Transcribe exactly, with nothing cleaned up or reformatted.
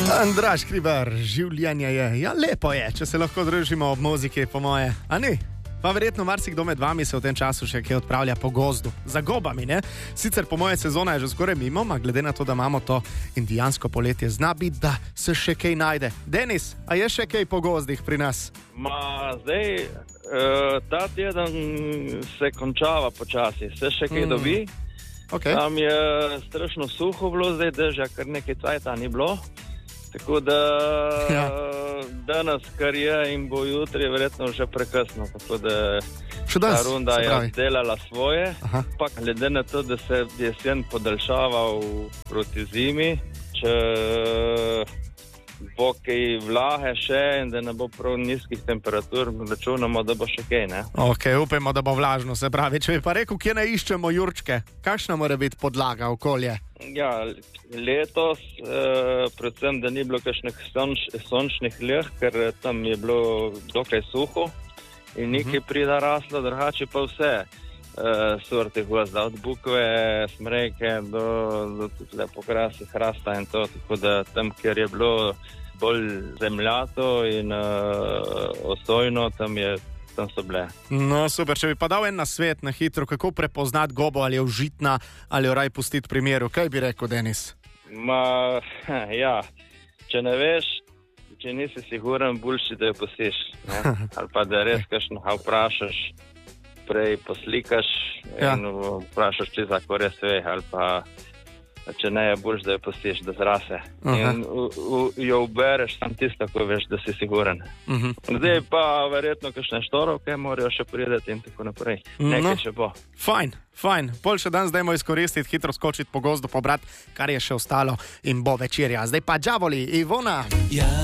Andraž Hribar, življenje je, ja lepo je, če se lahko družimo ob muziki, po moje, a ni? Pa verjetno marsikdo med vami se v tem času še kaj odpravlja po gozdu, za gobami, ne? Sicer po moje sezona je že skoraj mimo, a glede na to, da imamo to indijansko poletje, zna biti, da se še kaj najde. Denis, a je še kaj po gozdih pri nas? Ma, zdaj, uh, ta teden se končava počasi, se še kaj mm. dobi. Okay. Tam je strašno suho bilo, zdaj dežja, kar nekaj cajta ni bilo. Tako da ja. danes, kar je in bo jutri, verjetno že prekasno. Tako da ta runda je delala svoje. Aha. Pa glede na to, da se jesen podaljšaval proti zimi, če bo kaj vlahe še in da ne bo prav nizkih temperatur, računamo, da bo še kaj, ne? Ok, upajmo, da bo vlažno, se pravi. Če bi pa rekel, kje ne iščemo jurčke, kakšna mora biti podlaga, okolje? Ja, letos, eh, predvsem, da ni bilo kakšnih sonč, sončnih leh, ker tam je bilo dokaj suho in nekaj uh-huh. prida raslo, drugače pa vse eh, sorte gozda, od bukve, smreke do, do tukaj pokrasih hrasta in to, tako da tam, kjer je bilo bolj zemljato in eh, osojno, tam je tam so bile. No, super. Če bi pa dal en nasvet na hitro, kako prepoznati gobo, ali je užitna, ali jo raj pustiti pri miru, kaj bi rekel, Denis? Ma, ja, če ne veš, če nisi siguren, boljši, da jo pustiš, ne? Ali pa da res kakšno vprašaš, prej poslikaš ja. in vprašaš, če zako res ve, ali pa če ne je boljš, da jo pustiš, da zrase. Aha. In u, u, jo ubereš sam tisto, ko veš, da si siguren. Uh-huh. Zdaj pa verjetno kakšne štorovke morajo še prideti in tako naprej. Nekaj no. še bo. Fajn, fajn. Pol še dan zdaj mo izkoristiti, hitro skočiti po gozdu, pobrat, kar je še ostalo in bo večerja. Zdaj pa džavoli, Ivona. Ja.